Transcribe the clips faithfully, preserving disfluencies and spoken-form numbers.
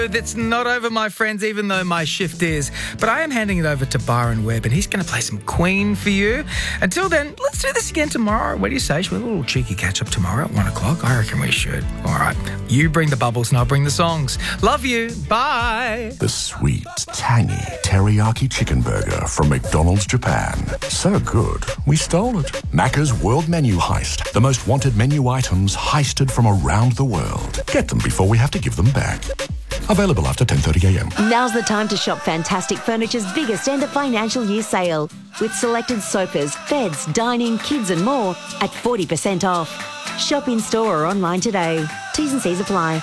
That's not over, my friends, even though my shift is. But I am handing it over to Byron Webb, and he's going to play some Queen for you. Until then, let's do this again tomorrow. What do you say? Should we have a little cheeky catch-up tomorrow at one o'clock? I reckon we should. All right. You bring the bubbles and I'll bring the songs. Love you. Bye. The sweet, tangy teriyaki chicken burger from McDonald's Japan. So good, we stole it. Macca's World Menu Heist. The most wanted menu items heisted from around the world. Get them before we have to give them back. Available after ten thirty a m. Now's the time to shop Fantastic Furniture's biggest end of financial year sale. With selected sofas, beds, dining, kids and more at forty percent off. Shop in store or online today. T's and C's apply.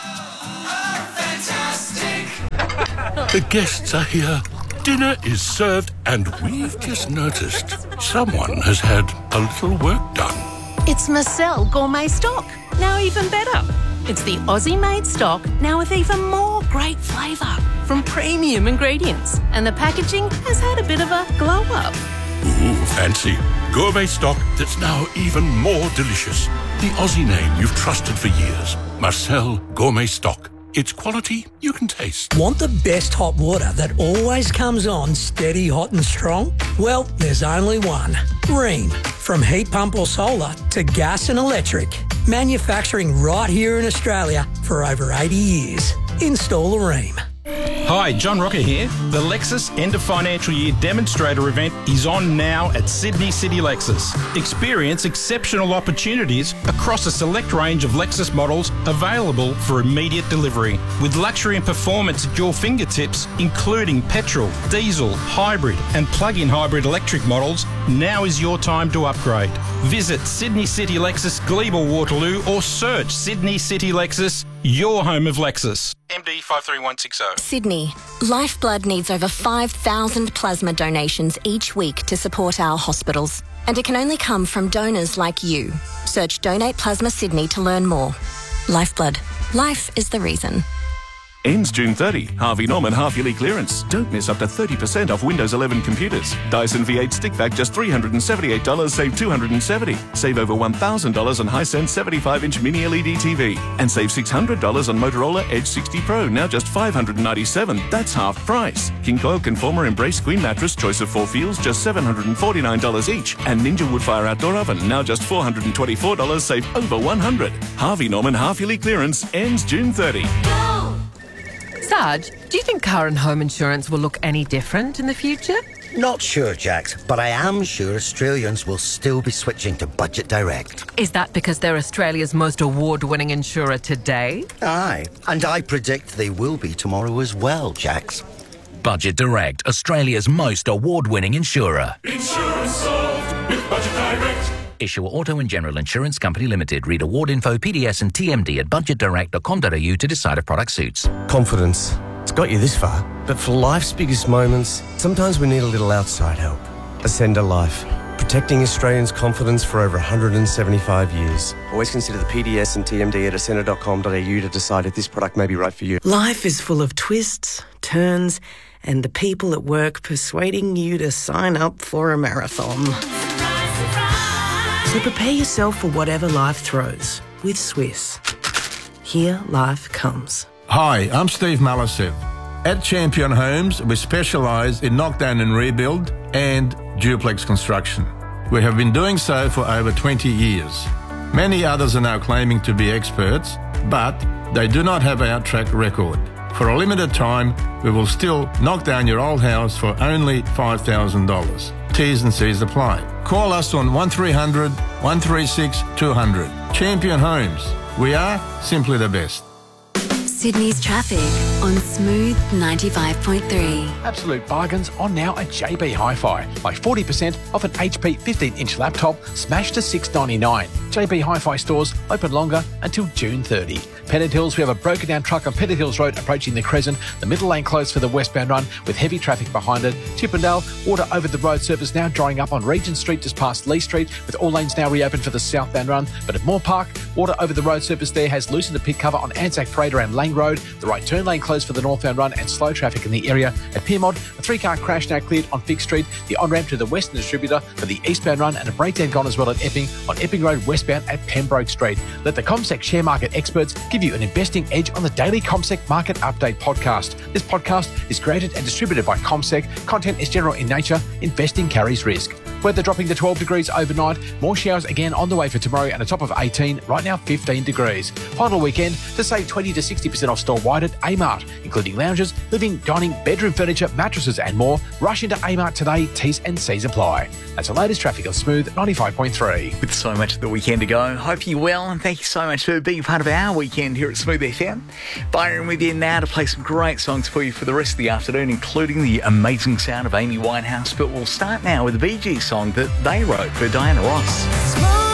The guests are here. Dinner is served and we've just noticed someone has had a little work done. It's Marcel Gourmet Stock. Now even better. It's the Aussie-made stock, now with even more great flavour from premium ingredients. And the packaging has had a bit of a glow-up. Ooh, fancy. Gourmet stock that's now even more delicious. The Aussie name you've trusted for years. Marcel Gourmet Stock. It's quality you can taste. Want the best hot water that always comes on steady, hot and strong? Well, there's only one. Rheem. From heat pump or solar to gas and electric. Manufacturing right here in Australia for over eighty years. Install a Rheem. Hi, John Rocker here. The Lexus End of Financial Year Demonstrator event is on now at Sydney City Lexus. Experience exceptional opportunities across a select range of Lexus models available for immediate delivery. With luxury and performance at your fingertips, including petrol, diesel, hybrid and plug-in hybrid electric models, now is your time to upgrade. Visit Sydney City Lexus, Glebe, Waterloo or search Sydney City Lexus, your home of Lexus. M D five three one six zero. Sydney. Lifeblood needs over five thousand plasma donations each week to support our hospitals. And it can only come from donors like you. Search Donate Plasma Sydney to learn more. Lifeblood. Life is the reason. Ends June thirtieth. Harvey Norman half-yearly clearance. Don't miss up to thirty percent off Windows eleven computers. Dyson V eight stick vac just three hundred seventy-eight dollars, save two hundred seventy dollars. Save over one thousand dollars on Hisense seventy-five inch mini L E D T V. And save six hundred dollars on Motorola Edge sixty Pro, now just five hundred ninety-seven dollars. That's half price. King Coil Conformer Embrace Queen Mattress, choice of four feels, just seven hundred forty-nine dollars each. And Ninja Woodfire Outdoor Oven, now just four hundred twenty-four dollars, save over one hundred dollars. Harvey Norman half-yearly clearance ends June thirtieth. Sarge, do you think car and home insurance will look any different in the future? Not sure, Jax, but I am sure Australians will still be switching to Budget Direct. Is that because they're Australia's most award-winning insurer today? Aye, and I predict they will be tomorrow as well, Jax. Budget Direct, Australia's most award-winning insurer. Insurance solved with Budget Direct. Issuer Auto and General Insurance Company Limited. Read award info, P D S and T M D at budget direct dot com dot a u to decide if product suits. Confidence. It's got you this far. But for life's biggest moments, sometimes we need a little outside help. Ascender Life. Protecting Australians' confidence for over one hundred seventy-five years. Always consider the P D S and T M D at ascender dot com dot a u to decide if this product may be right for you. Life is full of twists, turns, and the people at work persuading you to sign up for a marathon. So prepare yourself for whatever life throws with Swiss. Here life comes. Hi, I'm Steve Malasev. At Champion Homes, we specialise in knockdown and rebuild and duplex construction. We have been doing so for over twenty years. Many others are now claiming to be experts, but they do not have our track record. For a limited time, we will still knock down your old house for only five thousand dollars. T's and C's apply. Call us on one three hundred, one three six, two hundred. Champion Homes. We are simply the best. Sydney's traffic on Smooth ninety-five point three. Absolute bargains on now at J B Hi-Fi. Like forty percent off an H P fifteen inch laptop smashed to six ninety-nine. J B Hi-Fi stores open longer until June thirtieth. Pennant Hills, we have a broken down truck on Pennant Hills Road approaching the Crescent. The middle lane closed for the westbound run with heavy traffic behind it. Chippendale, water over the road surface now drying up on Regent Street just past Lee Street with all lanes now reopened for the southbound run. But at Moore Park, water over the road surface there has loosened the pit cover on Anzac Parade around Lane Lang Road, the right turn lane closed for the northbound run and slow traffic in the area. At Piermont, a three-car crash now cleared on Fig Street, the on-ramp to the Western Distributor for the eastbound run, and a breakdown gone as well at Epping on Epping Road westbound at Pembroke Street. Let the CommSec share market experts give you an investing edge on the daily CommSec Market Update podcast. This podcast is created and distributed by CommSec. Content is general in nature. Investing carries risk. Weather dropping to twelve degrees overnight. More showers again on the way for tomorrow and a top of eighteen. Right now, fifteen degrees. Final weekend to save twenty to sixty percent off store-wide at A-Mart, including lounges, living, dining, bedroom furniture, mattresses and more. Rush into A-Mart today. T's and C's apply. That's the latest traffic on Smooth ninety-five point three. With so much of the weekend to go, hope you're well, and thank you so much for being part of our weekend here at Smooth F M. Byron with you now to play some great songs for you for the rest of the afternoon, including the amazing sound of Amy Winehouse. But we'll start now with the Bee Gees song that they wrote for Diana Ross.